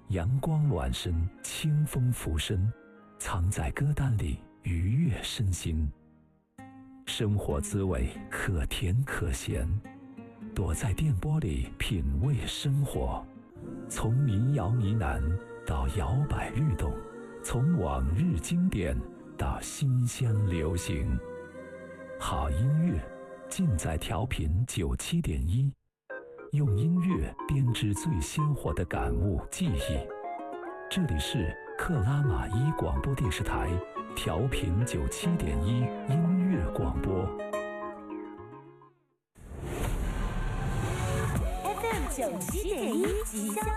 阳光暖身，清风拂身，藏在歌单里愉悦身心。生活滋味可甜可咸，躲在电波里品味生活。从民谣呢喃到摇摆律动，从往日经典到新鲜流行。好音乐尽在调频97.1，用音乐编织最鲜活的感悟记忆。这里是克拉玛依广播电视台调频97.1音乐广播。 FM 97.1吉祥